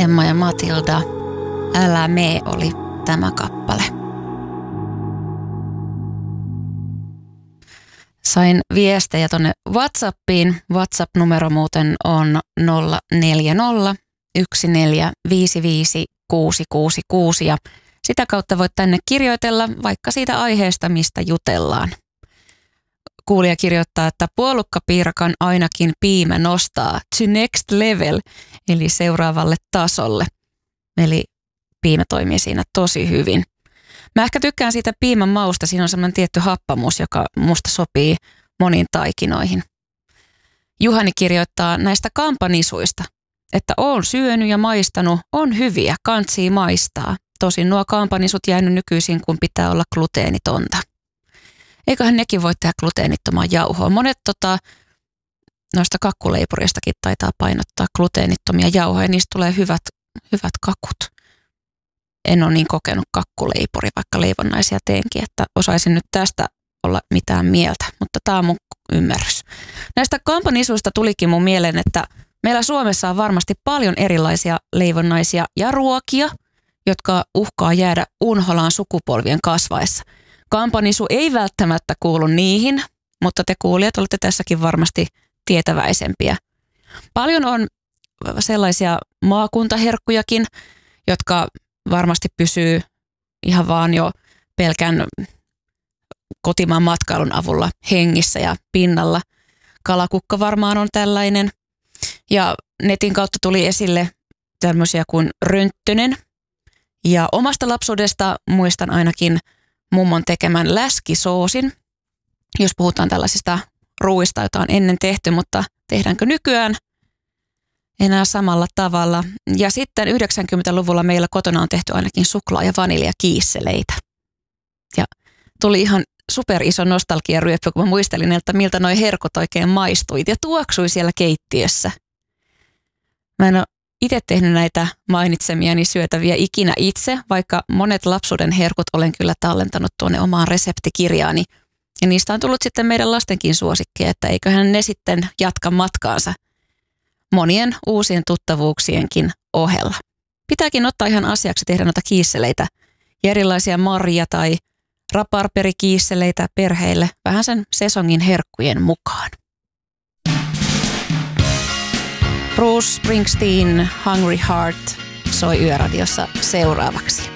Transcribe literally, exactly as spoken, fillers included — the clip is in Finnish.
Emma ja Matilda, Älä mee oli tämä kappale. Sain viestejä tonne WhatsAppiin. WhatsApp-numero muuten on nolla neljä nolla yksi neljä viisi viisi kuusi kuusi kuusi ja sitä kautta voit tänne kirjoitella vaikka siitä aiheesta, mistä jutellaan. Kuulija kirjoittaa, että puolukkapiirakan ainakin piimä nostaa to next level, eli seuraavalle tasolle. Eli piimä toimii siinä tosi hyvin. Mä ehkä tykkään siitä piimän mausta. Siinä on semmoinen tietty happamuus, joka musta sopii moniin taikinoihin. Juhani kirjoittaa näistä kampanisuista, että oon syönyt ja maistanut, on hyviä, kantsii maistaa. Tosin nuo kampanisut jäänyt nykyisin, kun pitää olla gluteenitonta. Eiköhän nekin voi tehdä gluteenittomaa jauhoa. Monet tota, noista kakkuleipuristakin taitaa painottaa gluteenittomia jauhoja, niistä tulee hyvät, hyvät kakut. En ole niin kokenut kakkuleipuri, vaikka leivonnaisia teenkin, että osaisin nyt tästä olla mitään mieltä, mutta tämä on mun ymmärrys. Näistä kampanisuista tulikin mun mieleen, että meillä Suomessa on varmasti paljon erilaisia leivonnaisia ja ruokia, jotka uhkaa jäädä unholaan sukupolvien kasvaessa. Kampanisu ei välttämättä kuulu niihin, mutta te kuulijat olette tässäkin varmasti tietäväisempiä. Paljon on sellaisia maakuntaherkkujakin, jotka varmasti pysyy ihan vaan jo pelkän kotimaan matkailun avulla hengissä ja pinnalla. Kalakukka varmaan on tällainen. Ja netin kautta tuli esille tämmöisiä kuin rönttönen. Ja omasta lapsuudesta muistan ainakin mummon tekemän läskisoosin, jos puhutaan tällaisista ruuista, joita on ennen tehty, mutta tehdäänkö nykyään enää samalla tavalla. Ja sitten yhdeksänkymmentäluvulla meillä kotona on tehty ainakin suklaa- ja vaniljakiisseleitä. Ja tuli ihan super iso nostalgiaryöppy, kun mä muistelin, että miltä noi herkut oikein maistui ja tuoksui siellä keittiössä. Mä en ole itse tehnyt näitä mainitsemiani syötäviä ikinä itse, vaikka monet lapsuuden herkut olen kyllä tallentanut tuonne omaan reseptikirjaani. Ja niistä on tullut sitten meidän lastenkin suosikkeja, että eiköhän ne sitten jatka matkaansa monien uusien tuttavuuksienkin ohella. Pitääkin ottaa ihan asiaksi tehdä noita kiisseleitä ja erilaisia marja- tai raparperikiisseleitä perheille vähän sen sesongin herkkujen mukaan. Bruce Springsteen, Hungry Heart soi Yöradiossa seuraavaksi.